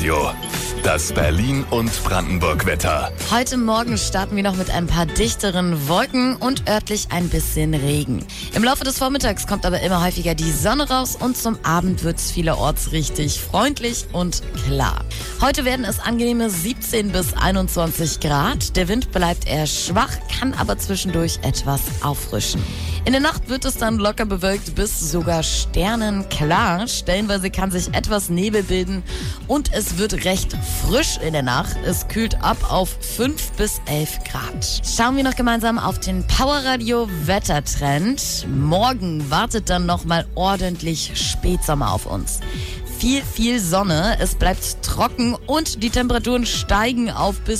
Radio. Das Berlin- und Brandenburg-Wetter. Heute Morgen starten wir noch mit ein paar dichteren Wolken und örtlich ein bisschen Regen. Im Laufe des Vormittags kommt aber immer häufiger die Sonne raus und zum Abend wird es vielerorts richtig freundlich und klar. Heute werden es angenehme 17 bis 21 Grad. Der Wind bleibt eher schwach, kann aber zwischendurch etwas auffrischen. In der Nacht wird es dann locker bewölkt bis sogar sternenklar. Stellenweise kann sich etwas Nebel bilden und es wird recht frisch in der Nacht. Es kühlt ab auf 5 bis 11 Grad. Schauen wir noch gemeinsam auf den Powerradio Wettertrend. Morgen wartet dann nochmal ordentlich Spätsommer auf uns. Viel Sonne, es bleibt trocken und die Temperaturen steigen auf bis